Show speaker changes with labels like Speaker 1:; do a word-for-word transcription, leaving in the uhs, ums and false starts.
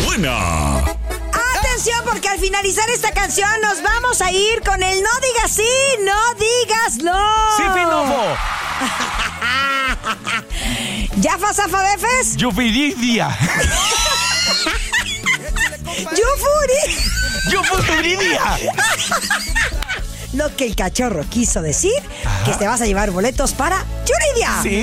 Speaker 1: buena.
Speaker 2: Atención, porque al finalizar esta canción nos vamos a ir con el no digas sí, no digas no.
Speaker 3: Sí, Pinofo.
Speaker 2: ¿Ya fasafa befes?
Speaker 3: Yufiridia.
Speaker 2: ¡Yufuri!
Speaker 3: Yufuridia.
Speaker 2: Lo que el cachorro quiso decir,
Speaker 3: Ajá.
Speaker 2: que te vas a llevar boletos para Yuridia.
Speaker 3: Sí.